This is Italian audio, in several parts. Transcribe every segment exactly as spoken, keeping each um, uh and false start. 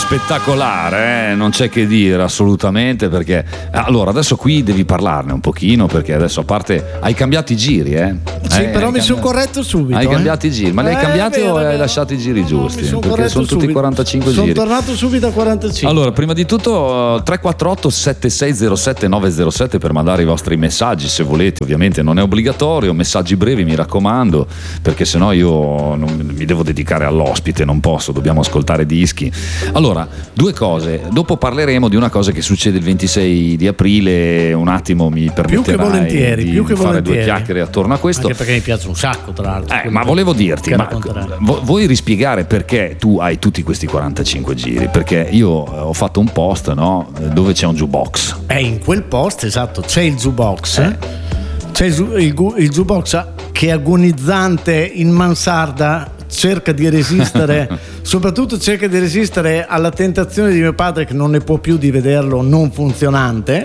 spettacolare, eh? Non c'è che dire assolutamente, perché allora adesso qui devi parlarne un pochino, perché adesso a parte hai cambiato i giri, eh? Sì, eh, però mi sono corretto subito. Hai eh? cambiato i giri, ma li hai Eh, cambiati vero, o hai vero. lasciato i giri No, giusti? mi son Perché corretto sono tutti subito. quarantacinque sono giri. Sono tornato subito a quarantacinque. Allora, prima di tutto tre quattro otto sette sei zero sette nove zero sette per mandare i vostri messaggi, se volete. Ovviamente non è obbligatorio, messaggi brevi mi raccomando, perché sennò io non, mi devo dedicare all'ospite, non posso, dobbiamo ascoltare dischi. Allora, due cose, dopo parleremo di una cosa che succede il ventisei di aprile, un attimo mi permetterai più che volentieri, di, più che di fare volentieri. due chiacchiere attorno a questo. Anche perché mi piace un sacco, tra l'altro. Eh, ma volevo dirti, ma racconterai. vo- vuoi rispiegare perché tu hai tutti questi quarantacinque giri? Perché io eh, ho fatto un post, no, dove c'è un jukebox. Eh, in quel post, esatto, c'è il jukebox. Eh. C'è il, ju- il, gu- il jukebox che agonizzante in mansarda cerca di resistere, soprattutto cerca di resistere alla tentazione di mio padre, che non ne può più di vederlo non funzionante,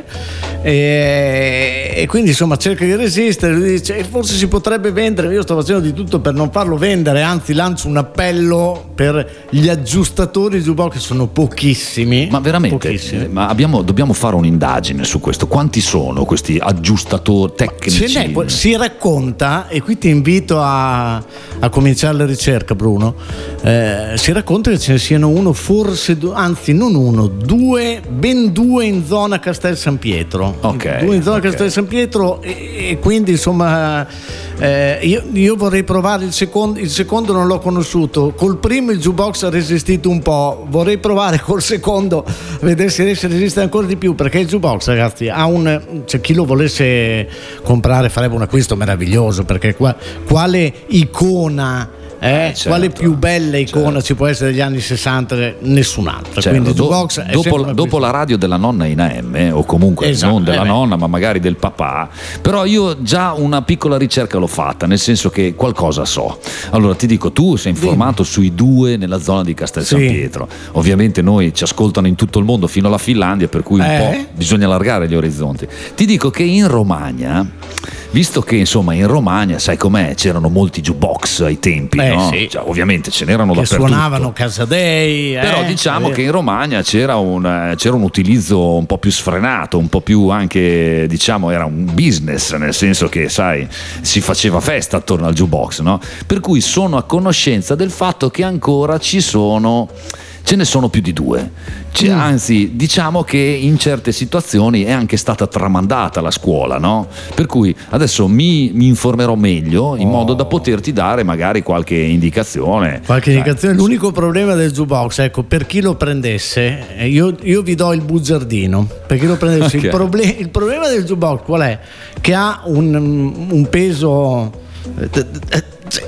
e, e quindi insomma cerca di resistere. Lui dice forse si potrebbe vendere, io sto facendo di tutto per non farlo vendere, anzi lancio un appello per gli aggiustatori jukebox, che sono pochissimi. Ma veramente, pochissimi. ma abbiamo, dobbiamo fare un'indagine su questo. Quanti sono questi aggiustatori tecnici? Ce n'è, si racconta, e qui ti invito a, a cominciare la ricerca, Bruno. Eh, si racconta che ce ne siano uno, forse due, anzi non uno, due, ben due in zona Castel San Pietro. Ok, due in zona ok. Castel San Pietro, e, e quindi insomma eh, io, io vorrei provare il secondo. Il secondo non l'ho conosciuto. Col primo il jukebox ha resistito un po', vorrei provare col secondo a vedere se riesce a resistere ancora di più, perché il jukebox, ragazzi, ha un, cioè, chi lo volesse comprare farebbe un acquisto meraviglioso, perché qua, quale icona Eh, certo, quale più bella icona certo. ci può essere degli anni sessanta? Nessun'altra. Certo, Quindi il do- jukebox è dopo, sempre un dopo la radio della nonna in A M, o comunque Esatto, non della eh beh. nonna ma magari del papà, però io già una piccola ricerca l'ho fatta, nel senso che qualcosa so. Allora ti dico, tu sei informato sui due nella zona di Castel San Sì. Pietro, ovviamente noi ci ascoltano in tutto il mondo fino alla Finlandia, per cui un Eh? po' bisogna allargare gli orizzonti. Ti dico che in Romagna, visto che insomma in Romagna sai com'è, c'erano molti jukebox ai tempi, Eh, no? sì. Cioè, ovviamente ce n'erano che dappertutto. suonavano Casadei, Però eh, diciamo eh. che in Romagna c'era un, eh, c'era un utilizzo un po' più sfrenato, un po' più anche, diciamo, era un business, nel senso che, sai, si faceva festa attorno al jukebox, no? Per cui sono a conoscenza del fatto che ancora ci sono, ce ne sono più di due. Cioè, Mm. Anzi, diciamo che in certe situazioni è anche stata tramandata la scuola, no? Per cui adesso mi, mi informerò meglio in Oh. modo da poterti dare magari qualche indicazione. Qualche Sai, indicazione. L'unico problema del jukebox, ecco, per chi lo prendesse, eh, io, io vi do il bugiardino. Per chi lo prendesse, Ok. il, proble- il problema del jukebox qual è? Che ha un, un peso. eh, eh,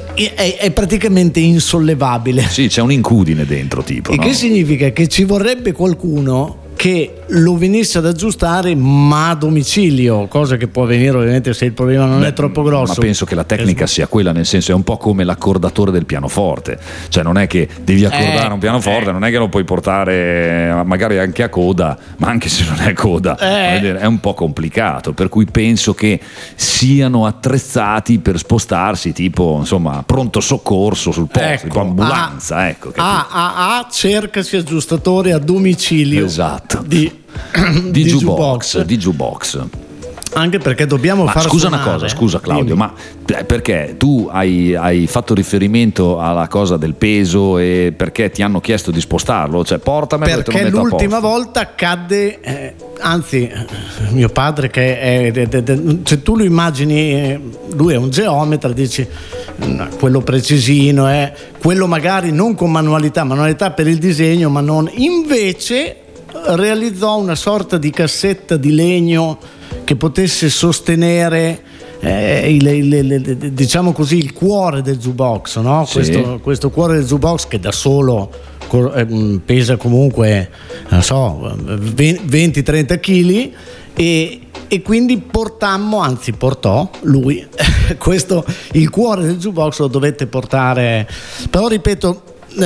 È, è praticamente insollevabile. Sì, c'è un'incudine dentro, tipo. Il no? che significa che ci vorrebbe qualcuno che lo venisse ad aggiustare, ma a domicilio, cosa che può avvenire ovviamente se il problema non Beh, è troppo grosso. Ma penso che la tecnica Eh, sia quella, nel senso è un po' come l'accordatore del pianoforte, cioè non è che devi accordare Eh, un pianoforte, eh. non è che lo puoi portare magari anche a coda, ma anche se non è coda, Eh. voglio dire, è un po' complicato, per cui penso che siano attrezzati per spostarsi, tipo insomma pronto soccorso sul posto, Ecco, tipo ambulanza, ecco, capito? A, a, a cercasi aggiustatore a domicilio. Esatto. Di, di, di jukebox, jukebox. di jukebox. Anche perché dobbiamo Ma far scusa una suonare. cosa, scusa Claudio, Dimmi. ma eh, perché tu hai, hai fatto riferimento alla cosa del peso e perché ti hanno chiesto di spostarlo? Cioè portamelo e te lo Perché metto a l'ultima posto. volta cadde, eh, anzi, eh, mio padre che è, de- de- de- se tu lo immagini, eh, lui è un geometra, dici no, quello precisino, è quello magari non con manualità, manualità per il disegno, ma non. Invece realizzò una sorta di cassetta di legno che potesse sostenere eh, il, il- il- il- diciamo così il cuore del jukebox, no? Sì. questo, questo cuore del jukebox che da solo co- eh, pesa comunque non so venti trenta chili, e, e quindi portammo, anzi portò lui questo, il cuore del jukebox lo dovette portare, però ripeto,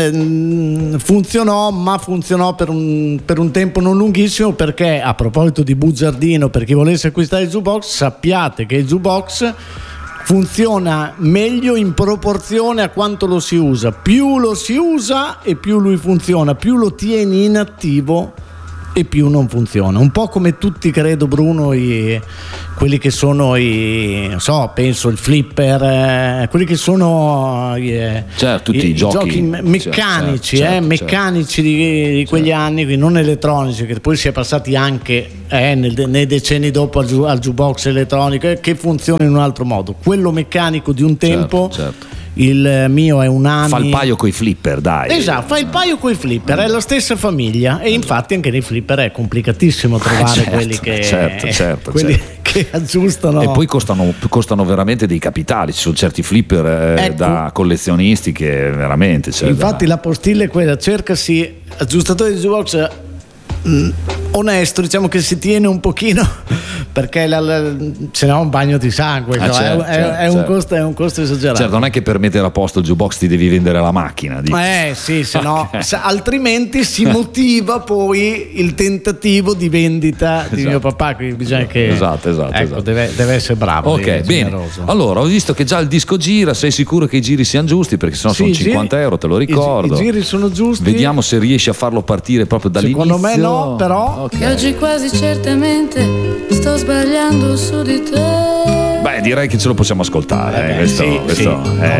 ehm, funzionò, ma funzionò per un, per un tempo non lunghissimo, perché a proposito di bugiardino, per chi volesse acquistare il jukebox, sappiate che il jukebox funziona meglio in proporzione a quanto lo si usa. Più lo si usa e più lui funziona, più lo tieni inattivo e più non funziona. Un po' come tutti, credo, Bruno, i, quelli che sono i, non so, penso il flipper, eh, quelli che sono i, certo, tutti i, i giochi, giochi meccanici, certo, eh, certo, meccanici di, di quegli certo. anni, quindi non elettronici, che poi si è passati anche eh, nel, nei decenni dopo al, al jukebox elettronico, eh, che funziona in un altro modo. Quello meccanico di un tempo, certo, certo. Il mio è un Ami. Fa il paio coi flipper, dai. Esatto, fa il paio coi flipper, è la stessa famiglia, e infatti anche nei flipper è complicatissimo trovare certo, quelli che certo, certo, quelli certo. che aggiustano. E poi costano, costano veramente dei capitali. Ci sono certi flipper eh, Ecco. da collezionisti che veramente, cioè, infatti da... la postilla è quella: cercasi aggiustatore di jukebox mh, onesto, diciamo, che si tiene un pochino, perché la, la, se no un bagno di sangue, Ah, cioè, certo, è, certo, è, un certo. costo, è un costo esagerato. Certo, non è che per mettere a posto il jukebox ti devi vendere la macchina, dico. Eh sì, se no, Okay. se- altrimenti si motiva poi il tentativo di vendita di Esatto. mio papà, quindi bisogna che Esatto, esatto, ecco, esatto. Deve, deve essere bravo. Ok, deve- bene. generoso. Allora, ho visto che già il disco gira, sei sicuro che i giri siano giusti? Perché sennò Sì, sono i giri- cinquanta euro, te lo i gi- ricordo. I, giri sono giusti. Vediamo se riesci a farlo partire proprio dall'inizio. Secondo me no, però- Ok. E oggi quasi certamente sto sbagliando su di te. Beh, direi che ce lo possiamo ascoltare. Eh eh, beh, questo, sì, questo, sì. eh,